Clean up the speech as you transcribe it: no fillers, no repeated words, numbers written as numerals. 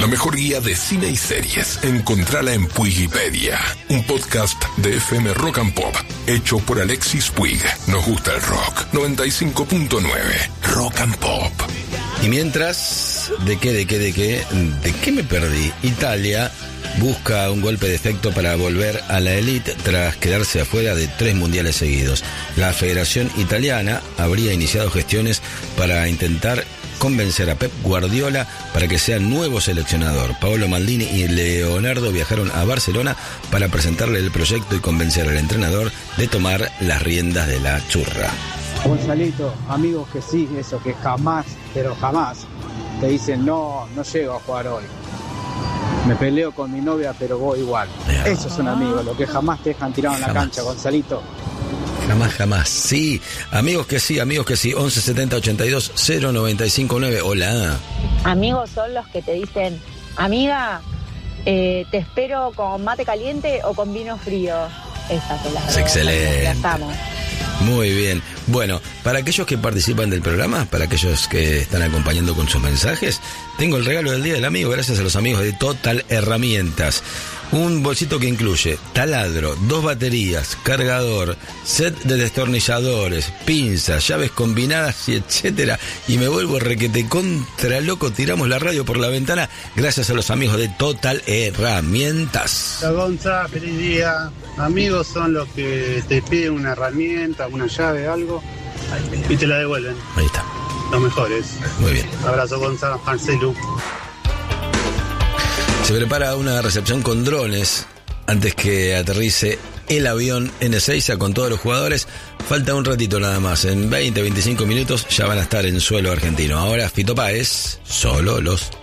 La mejor guía de cine y series. Encontrala en Puigipedia. Un podcast de FM Rock and Pop. Hecho por Alexis Puig. Nos gusta el rock. 95.9. Rock and Pop. Y mientras, ¿de qué me perdí? Italia busca un golpe de efecto para volver a la elite tras quedarse afuera de 3 mundiales seguidos. La Federación Italiana habría iniciado gestiones para intentar convencer a Pep Guardiola para que sea nuevo seleccionador. Paolo Maldini y Leonardo viajaron a Barcelona para presentarle el proyecto y convencer al entrenador de tomar las riendas de la churra. Gonzalito, amigos que sí, eso que jamás, pero jamás, te dicen no llego a jugar hoy. Me peleo con mi novia, pero voy igual. Esos son amigos, los que jamás te dejan tirado en la cancha, Gonzalito. Jamás. Sí, amigos que sí. 11 70 82 095 9. Hola. Amigos son los que te dicen, amiga, te espero con mate caliente o con vino frío. Esas son las excelente. Las amo. Muy bien. Bueno, para aquellos que participan del programa, para aquellos que están acompañando con sus mensajes, tengo el regalo del Día del Amigo gracias a los amigos de Total Herramientas. Un bolsito que incluye taladro, 2 baterías, cargador, set de destornilladores, pinzas, llaves combinadas y etcétera. Y me vuelvo requete contra loco, tiramos la radio por la ventana gracias a los amigos de Total Herramientas. Hola Gonza, feliz día. Amigos son los que te piden una herramienta, una llave, algo, y te la devuelven. Ahí está. Los mejores. Muy bien. Abrazo Gonza, Marcelo. Se prepara una recepción con drones antes que aterrice el avión en Ezeiza con todos los jugadores. Falta un ratito nada más. En 20-25 minutos ya van a estar en suelo argentino. Ahora Fito Páez, solo los